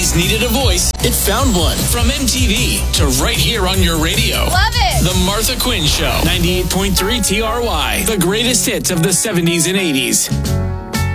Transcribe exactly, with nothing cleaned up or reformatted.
seventies needed a voice, it found one. From M T V to right here on your radio. Love it. The Martha Quinn Show. ninety-eight point three T R Y. The greatest hits of the seventies and eighties.